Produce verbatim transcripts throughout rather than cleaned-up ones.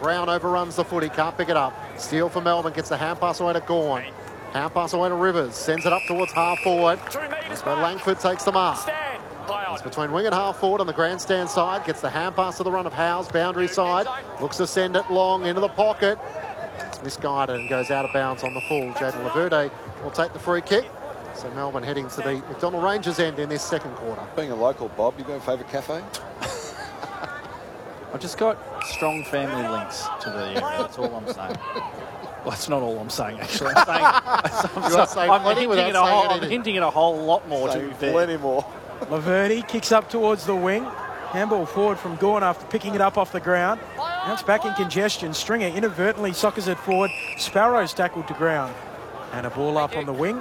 Brown overruns the footy, can't pick it up. Steele for Melbourne, gets the hand pass away to Gawn. Hand pass away to Rivers, sends it up towards half forward. But Langford takes the mark. It's between wing and half forward on the grandstand side. Gets the hand pass to the run of Howes, boundary side. Looks to send it long into the pocket. It's misguided and goes out of bounds on the full. Jaden Laverde will take the free kick. So Melbourne heading to the McDonald Rangers end in this second quarter. Being a local, Bob, you got a favourite cafe? I've just got strong family links to the area. That's all I'm saying. Well, that's not all I'm saying, actually. I'm, saying, I'm, you are saying I'm, plenty hinting, at a without whole, saying I'm hinting at a whole lot more, to be fair. Plenty more. Laverde kicks up towards the wing. Handball forward from Gawn after picking it up off the ground. Now it's back in congestion. Stringer inadvertently soccers it forward. Sparrow's tackled to ground. And a ball up on the wing.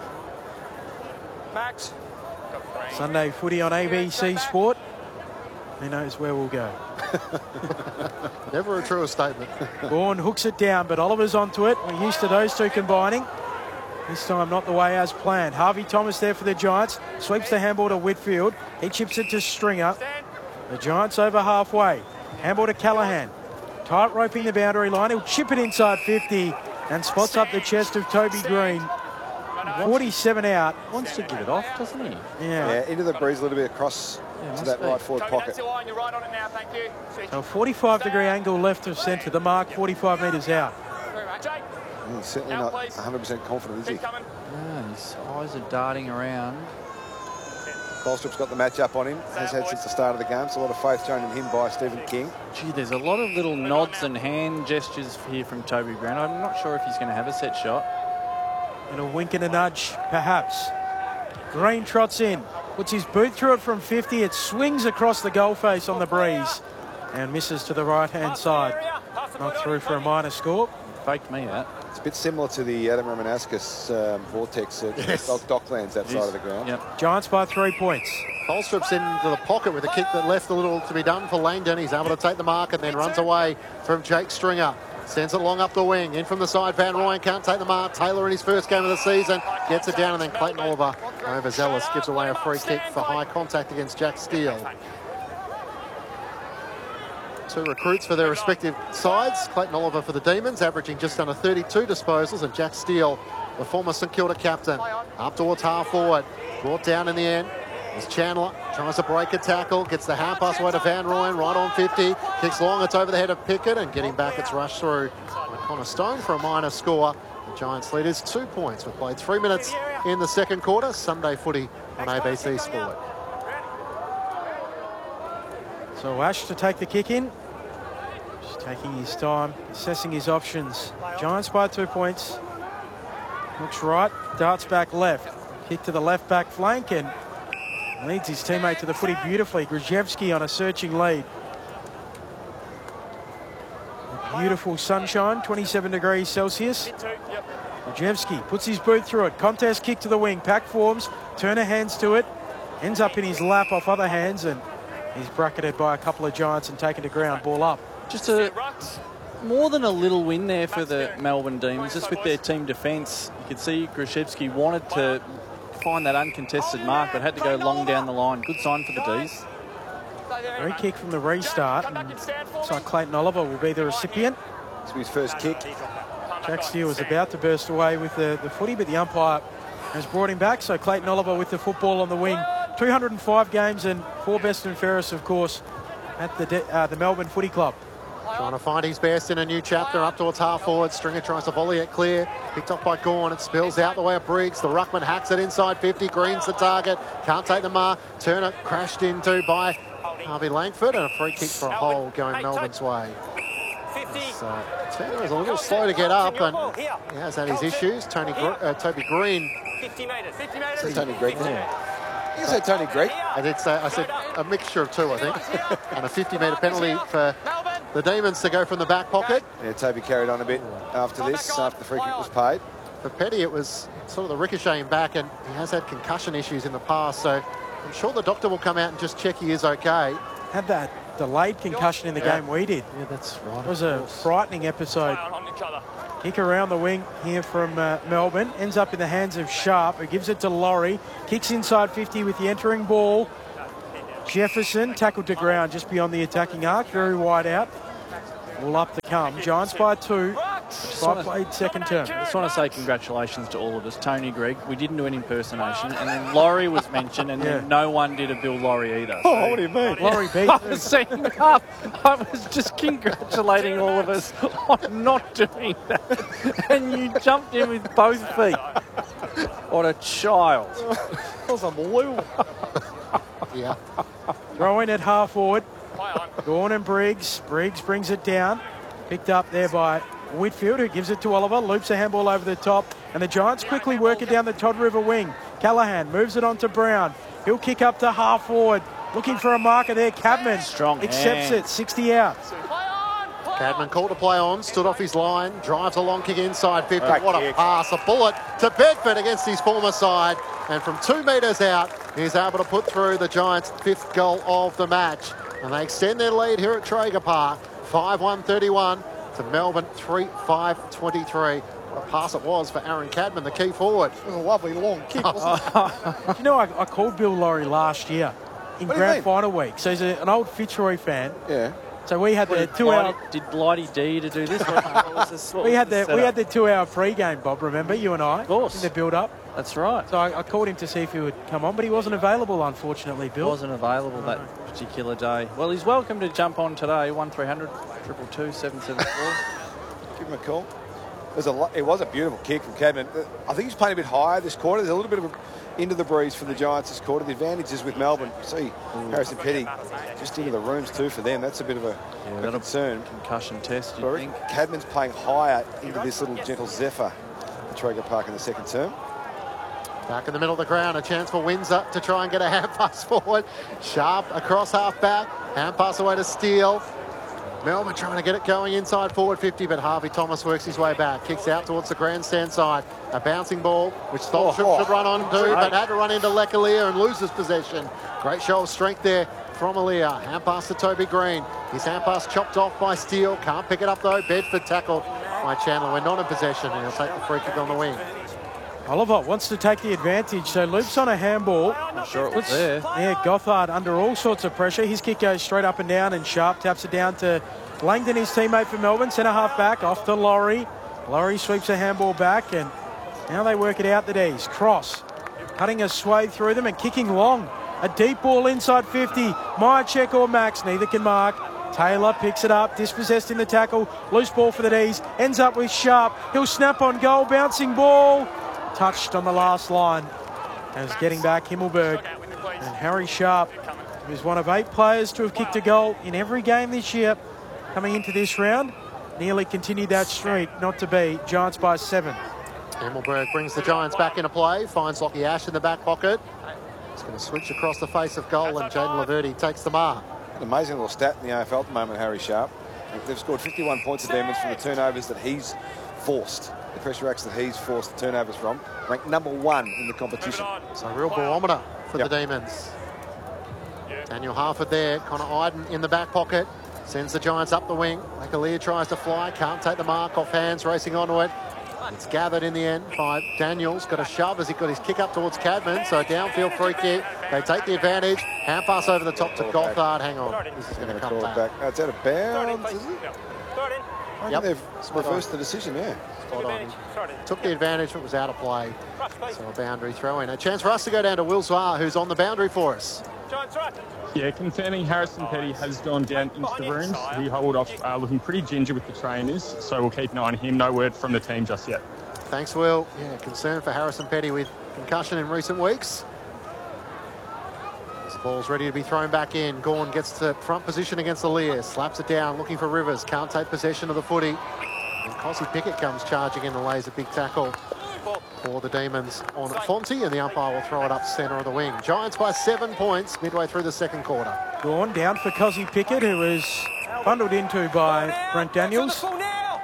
Max. Sunday footy on A B C Sport. Who knows where we'll go. Never a truer statement. Gawn hooks it down, but Oliver's onto it. We're used to those two combining. This time not the way as planned. Harvey Thomas there for the Giants. Sweeps the handball to Whitfield. He chips it to Stringer. The Giants over halfway. Handball to Callaghan. Tight roping the boundary line. He'll chip it inside fifty and spots up the chest of Toby Green. forty-seven out. Wants to give it off, doesn't he? Yeah. Yeah, into the breeze a little bit across Yeah, to that be. right forward pocket. So forty-five degree angle left of centre. The mark forty-five metres out. Mm, certainly not one hundred percent confident, is he? Yeah, his eyes are darting around. Colstrip's got the match up on him, has had since the start of the game, so a lot of faith shown in him by Stephen King. Gee, there's a lot of little nods and hand gestures here from Toby Green. I'm not sure if he's going to have a set shot. And a wink and a nudge, perhaps. Green trots in. Puts his boot through it from fifty. It swings across the goal face on the breeze. And misses to the right-hand side. Not through for a minor score. Faked me that. It's a bit similar to the Adam Romanascus um, vortex at Yes. Dock, Docklands outside Yes. of the ground. Yep. Giants by three points. Colstrip's into the pocket with a kick that left a little to be done for Langdon. He's able to take the mark and then runs away from Jake Stringer. Sends it long up the wing. In from the side, Van Rooyen can't take the mark. Taylor in his first game of the season gets it down, and then Clayton Oliver overzealous gives away a free kick for high contact against Jack Steele. Two recruits for their respective sides. Clayton Oliver for the Demons, averaging just under thirty-two disposals, and Jack Steele, the former St Kilda captain, up towards half forward. Brought down in the end. As Chandler tries to break a tackle, gets the hand pass away to Van Rooyen, right on fifty, kicks long, it's over the head of Pickett, and getting back, it's rushed through by Connor Stone for a minor score. The Giants lead is two points. We've played three minutes in the second quarter. Sunday footy on A B C Sport. So Ash to take the kick in. Just taking his time, assessing his options. Giants by two points. Looks right, darts back left. Kick to the left back flank and leads his teammate to the footy beautifully. Grzyzewski on a searching lead. A beautiful sunshine, twenty-seven degrees Celsius. Grzyzewski puts his boot through it. Contest kick to the wing. Pack forms. Turner hands to it. Ends up in his lap off other hands, and he's bracketed by a couple of Giants and taken to ground. Ball up. Just a more than a little win there for the Melbourne Demons. Just with their team defence, you could see Grzyzewski wanted to find that uncontested mark, but had to go long down the line. Good sign for the D's. Free kick from the restart. And looks like Clayton Oliver will be the recipient. This will be his first kick. Jack Steele was about to burst away with the, the footy, but the umpire has brought him back. So Clayton Oliver with the football on the wing. two hundred and five games and four best and fairest, of course, at the, De uh, the Melbourne Footy Club. Trying to find his best in a new chapter, up towards half forward. Stringer tries to volley it clear. Picked off by Gawn. It spills out the way of Briggs. The ruckman hacks it inside fifty. Green's the target. Can't take the mark. Turner crashed into by Harvey Langford, and a free kick for a hole going Melbourne's way. So Turner is a little slow to get up, and he has had his issues. Tony Gr uh, Toby Green. Say Tony Greig there. You say Tony Greig. I did say, I said a mixture of two, I think. And a fifty metre penalty for the Demons to go from the back pocket. Yeah, Toby carried on a bit after this, after the free kick was paid. For Petty, it was sort of the ricocheting back, and he has had concussion issues in the past, so I'm sure the doctor will come out and just check he is okay. Had that delayed concussion in the Yeah. game we did. Yeah, that's right. It was a frightening episode. Kick around the wing here from uh, Melbourne. Ends up in the hands of Sharp, who gives it to Laurie. Kicks inside fifty with the entering ball. Jefferson tackled to ground just beyond the attacking arc. Very wide out. All up to come. Giants by two. Five played second term. I just want to say congratulations to all of us. Tony Gregg, we didn't do an impersonation, and then Laurie was mentioned, and Yeah. then no one did a Bill Laurie either. Oh, what do you mean? Laurie beat I was saying up. I was just congratulating all of us on not doing that, and you jumped in with both feet. What a child! That was unbelievable. Yeah. Throw in at half forward. Gawn and Briggs. Briggs brings it down. Picked up there by Whitfield, who gives it to Oliver. Loops a handball over the top. And the Giants quickly work it down the Todd River wing. Callahan moves it on to Brown. He'll kick up to half forward. Looking for a marker there. Cadman Strong accepts hand. it. sixty out. Cadman called to play on, stood off his line, drives a long kick inside fifty. Great What a kick. pass, a bullet to Bedford against his former side. And from two metres out, he's able to put through the Giants' fifth goal of the match. And they extend their lead here at Traeger Park, five one thirty-one to Melbourne three five twenty-three. What a pass it was for Aaron Cadman, the key forward. It was a lovely long kick, wasn't it? You know, I, I called Bill Laurie last year in What do you grand mean? final week. So he's a, an old Fitzroy fan. Yeah. So we had the two-hour... Blighty, did Blighty D to do this? What, what was this? What We was had the the we had setup? the two-hour pre-game, Bob. Remember, you and I, Of course. in the build-up. That's right. So I, I called him to see if he would come on, but he wasn't available, unfortunately, Bill. Wasn't available that particular day. Well, he's welcome to jump on today. One three hundred triple two seven seven four. Give him a call. It was a, lo- it was a beautiful kick from Cadman. I think he's playing a bit higher this quarter. There's a little bit of a, into the breeze for the Giants this quarter. The advantage is with Melbourne. See, Harrison Petty just into the rooms too for them. That's a bit of a, a that'll- concern. Concussion test, But I you reckon think? Cadman's playing higher into this little gentle zephyr at Traeger Park in the second term. Back in the middle of the ground, a chance for Windsor to try and get a hand pass forward. Sharp across half back, hand pass away to Steele. Melbourne trying to get it going inside forward fifty, but Harvey Thomas works his way back. Kicks out towards the grandstand side. A bouncing ball, which Stolp should, Oh, oh. should run on to, but had to run into Lecalier and loses possession. Great show of strength there from Alia. Hand pass to Toby Green. His hand pass chopped off by Steele. Can't pick it up though. Bedford tackled by Chandler. We're not in possession, and he'll take the free kick on the wing. Oliver wants to take the advantage, so loops on a handball. I'm sure it was there. Yeah, Gothard under all sorts of pressure. His kick goes straight up and down, and Sharp taps it down to Langdon, his teammate for Melbourne. Centre half back, off to Laurie. Laurie sweeps a handball back, and now they work it out the D's. Cross, cutting a swathe through them and kicking long. A deep ball inside fifty. Myercheck or Max, neither can mark. Taylor picks it up, dispossessed in the tackle. Loose ball for the D's, ends up with Sharp. He'll snap on goal, bouncing ball. Touched on the last line. As getting back, Himmelberg. And Harry Sharp, who's one of eight players to have kicked a goal in every game this year, coming into this round, nearly continued that streak, not to be. Giants by seven. Himmelberg brings the Giants back into play, finds Lockie Ash in the back pocket. He's going to switch across the face of goal, and Jaden Laverty takes the mark. An amazing little stat in the A F L at the moment, Harry Sharp. They've scored fifty-one points of damage from the turnovers that he's forced. The pressure acts that he's forced the turnovers from. Ranked number one in the competition. So a real barometer for Yep. the Demons. Daniel Harford there, Connor Iden in the back pocket. Sends the Giants up the wing. Lecalier tries to fly, can't take the mark off hands, racing onto it. It's gathered in the end by Daniels. Got a shove as he got his kick up towards Cadman. So a downfield free kick. They take the advantage. Hand pass over the top to Call it back. Gothard. Hang on. This is going to come Call it back. back. Oh, it's out of bounds, is it? I Yep. think they've reversed the decision, yeah. Spot on. Took the advantage, but was out of play. So a boundary throw in. A chance for us to go down to Will Zwar, who's on the boundary for us. Yeah, confirming Harrison Petty has gone down into the rooms. He hauled off uh, looking pretty ginger with the trainers, so we'll keep an eye on him. No word from the team just yet. Thanks, Will. Yeah, concern for Harrison Petty with concussion in recent weeks. This ball's ready to be thrown back in. Gawn gets to front position against Alia. Slaps it down, looking for Rivers. Can't take possession of the footy. And Cossie Pickett comes charging in and lays a big tackle for the Demons on Fonte, and the umpire will throw it up centre of the wing. Giants by seven points midway through the second quarter. Gone down for Cossie Pickett, who was bundled into by Brent Daniels. So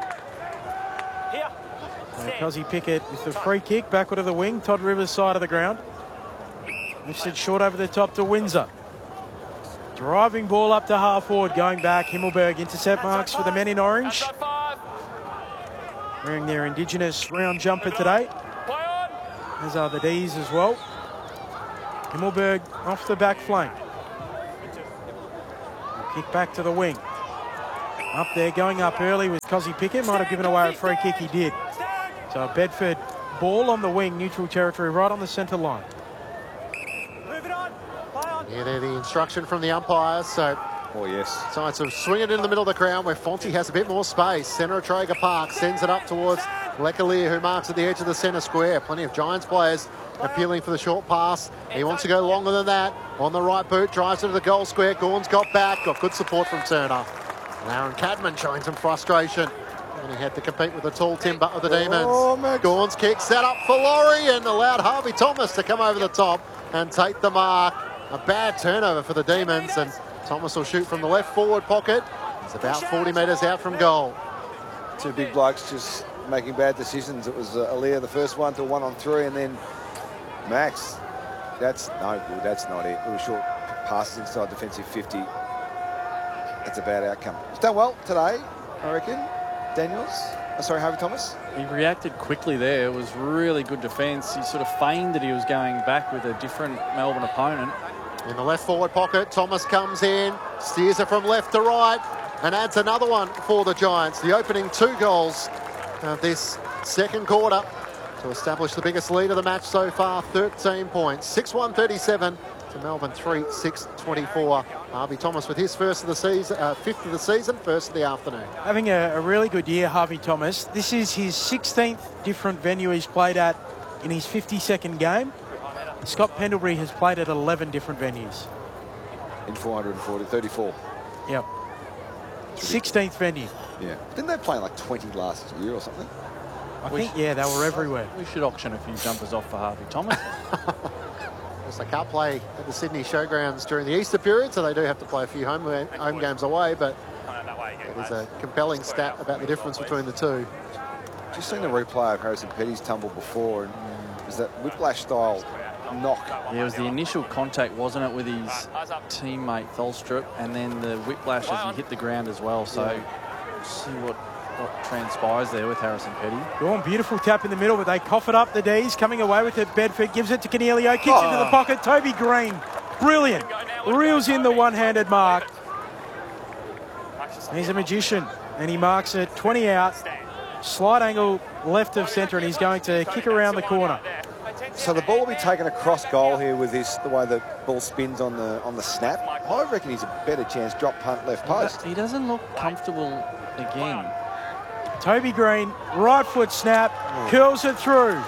Cossie Pickett with the free kick, backward of the wing, Todd Rivers' side of the ground. Lifts it short over the top to Windsor. Driving ball up to half forward, going back. Himmelberg intercept marks for the men in orange. Wearing their Indigenous round jumper today. As are the D's as well. Himmelberg off the back flank. Kick back to the wing. Up there, going up early with Cozzy Pickett. Might have given away a free kick, he did. So a Bedford ball on the wing, neutral territory, right on the centre line. Yeah, they're the instruction from the umpires. So, Oh, yes. Giants will swing it in the middle of the ground where Fonte has a bit more space. Centre of Traeger Park sends it up towards Lecalier, who marks at the edge of the centre square. Plenty of Giants players appealing for the short pass. He wants to go longer than that. On the right boot, drives it to the goal square. Gawn's got back, got good support from Turner. And Aaron Cadman showing some frustration. And he had to compete with the tall timber of the Demons. Oh, Max. Gawn's kick set up for Laurie and allowed Harvey Thomas to come over the top and take the mark. A bad turnover for the Demons, and Thomas will shoot from the left forward pocket. He's about forty metres out from goal. Two big blokes just making bad decisions. It was uh, Aaliyah the first one to one on three, and then Max. That's no good. That's not it. It was short passes inside defensive fifty. That's a bad outcome. He's done well today, I reckon. Daniels. Oh, sorry, Harvey Thomas. He reacted quickly there. It was really good defence. He sort of feigned that he was going back with a different Melbourne opponent. In the left forward pocket, Thomas comes in, steers it from left to right, and adds another one for the Giants. The opening two goals of this second quarter to establish the biggest lead of the match so far, thirteen points. six one thirty-seven to Melbourne three six twenty-four. Harvey Thomas with his first of the season, uh, fifth of the season, first of the afternoon. Having a, a really good year, Harvey Thomas. This is his sixteenth different venue he's played at in his fifty-second game. Scott Pendlebury has played at eleven different venues. In four hundred forty, thirty-four. Yep. sixteenth venue. Yeah. Didn't they play like twenty last year or something? I think, yeah, they were everywhere. We should auction a few jumpers off for Harvey Thomas. Because they can't play at the Sydney Showgrounds during the Easter period, so they do have to play a few home, home games away, but it is a compelling stat about the difference between the two. Just seen a replay of Harrison Petty's tumble before, and it was that whiplash style knock. Yeah, it was the initial contact, wasn't it, with his teammate Tholstrup, and then the whiplash as he hit the ground as well. So we'll see what, what transpires there with Harrison Petty. Gawn, beautiful tap in the middle, but they cough it up, the D's. Coming away with it, Bedford gives it to Canelio, kicks oh. into the pocket. Toby Green, brilliant. Reels in the one-handed mark. He's a magician, and he marks it twenty out. Slight angle left of centre, and he's going to kick around the corner. So the ball will be taken across goal here with this, the way the ball spins on the on the snap. I reckon he's a better chance drop punt left post. He doesn't look comfortable again. Toby Green, right foot snap, curls it through.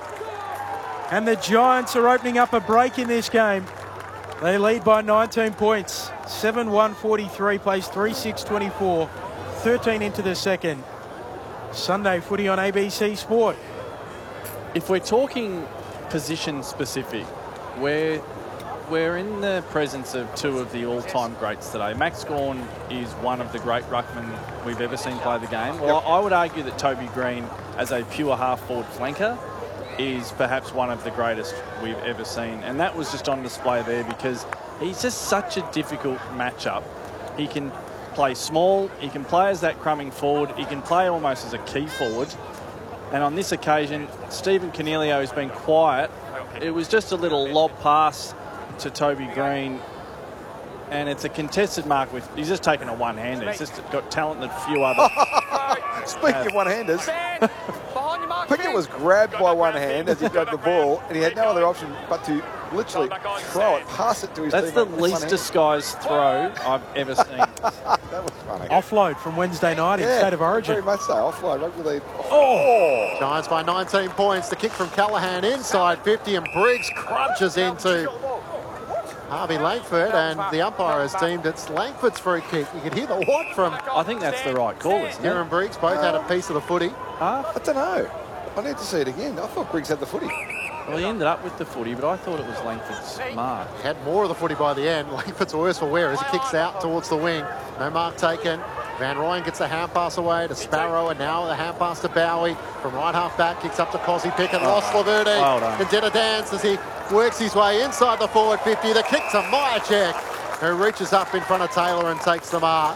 And the Giants are opening up a break in this game. They lead by nineteen points. seven one forty-three, plays three six twenty-four. thirteen into the second. Sunday footy on A B C Sport. If we're talking position specific, we're, we're in the presence of two of the all-time greats today. Max Gawn is one of the great ruckmen we've ever seen play the game. Well, I would argue that Toby Green, as a pure half-forward flanker, is perhaps one of the greatest we've ever seen. And that was just on display there because he's just such a difficult matchup. He can play small, he can play as that crumbing forward, he can play almost as a key forward. And on this occasion, Stephen Canelio has been quiet. It was just a little lob pass to Toby Green. And it's a contested mark with, he's just taken a one-hander. He's just got talent that few other. Speaking of one-handers, Pickett was grabbed by one hand as he got the ball, and he had no other option but to literally throw it, pass it to his That's the teammate with least one hand. disguised throw I've ever seen. That was funny. Offload from Wednesday night in Yeah, State of Origin. very much so. Offload, rugby league. Oh! Giants by nineteen points. The kick from Callahan inside fifty, and Briggs crunches into Harvey Langford, and the umpire has deemed it's Langford's free kick. You could hear the what from I think that's the right call, isn't Kieran it? Briggs. Both had a piece of the footy. Half? I don't know. I need to see it again. I thought Briggs had the footy. Well, he ended up with the footy, but I thought it was Langford's mark. He had more of the footy by the end. Langford's worse for wear as he kicks out towards the wing. No mark taken. Van Rooyen gets the hand pass away to Sparrow, and now the hand pass to Bowie. From right half back, kicks up to Cozzy Pickett. Lost Laverde. well done. And did a dance as he works his way inside the forward fifty. The kick to Myercheck, who reaches up in front of Taylor and takes the mark.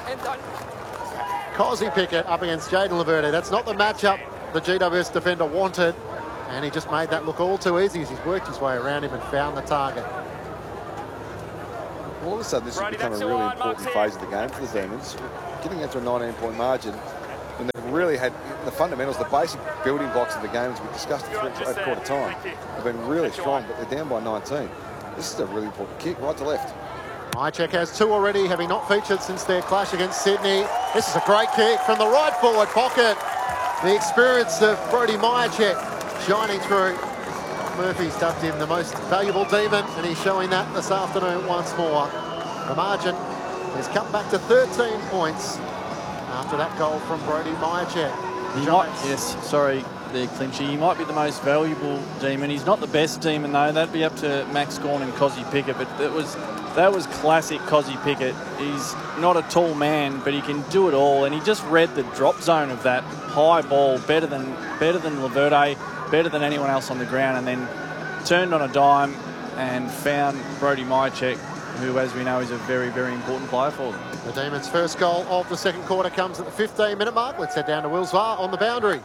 Cozzy Pickett up against Jaden Laverde. That's not the matchup the G W S defender wanted. And he just made that look all too easy as he's worked his way around him and found the target. All of a sudden, this has become a really important phase of the game for the Demons. getting out to a nineteen point margin when they've really had the fundamentals, the basic building blocks of the game, as we discussed at quarter time, have been really strong, but they're down by nineteen. This is a really important kick, right to left. Mychek has two already, having not featured since their clash against Sydney. This is a great kick from the right forward pocket. The experience of Brody Mychek shining through. Murphy's dubbed him the most valuable demon, and he's showing that this afternoon once more. The margin is cut back to thirteen points after that goal from Brody Mychek. He might, yes, sorry, there, Clinchy. He might be the most valuable demon. He's not the best demon, though. That'd be up to Max Gawn and Cozzy Pickett, but that was that was classic Cozzy Pickett. He's not a tall man, but he can do it all, and he just read the drop zone of that high ball better than better than Laverde, better than anyone else on the ground, and then turned on a dime and found Brody Mychek, who, as we know, is a very, very important player for them. The Demons' first goal of the second quarter comes at the fifteen minute mark. Let's head down to Wilsvar on the boundary.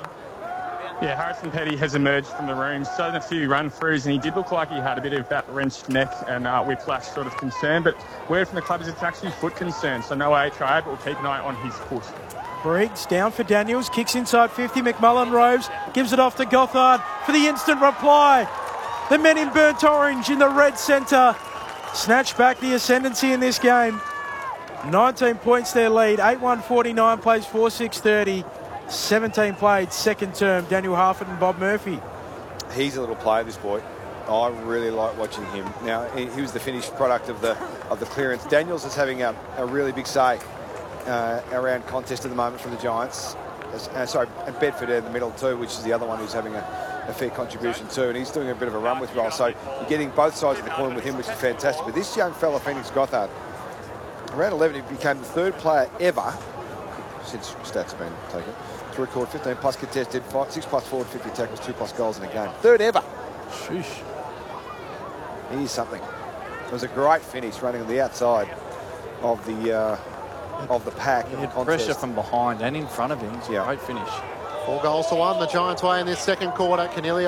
Yeah, Harrison Petty has emerged from the room, done a few run-throughs, and he did look like he had a bit of that wrenched neck and uh, whiplash sort of concern, but word from the club is it's actually foot concern, so no A H I, but we'll keep an eye on his foot. Briggs down for Daniels, kicks inside fifty, McMullen roves, gives it off to Gothard for the instant reply. The men in burnt orange in the red centre snatch back the ascendancy in this game. nineteen points their lead, eight one forty-nine plays four six thirty. seventeen played, second term, Daniel Harford and Bob Murphy. He's a little player, this boy. I really like watching him. Now, he, he was the finished product of the of the clearance. Daniels is having a, a really big say uh, around contest at the moment from the Giants. Uh, sorry, and Bedford in the middle too, which is the other one who's having a, a fair contribution too. And he's doing a bit of a run with Roll. So you're getting both sides of the coin with him, which is fantastic. But this young fella, Phoenix Gothard, around eleven, he became the third player ever, since stats have been taken, to record fifteen plus contested, five, six plus forward, fifty tackles, two plus goals in a game. Third ever. Sheesh. He is something. It was a great finish running on the outside of the uh, of the pack. He in had the contest. pressure from behind and in front of him. It's a Yeah. great finish. Four goals to one, the Giants way in this second quarter. Canelio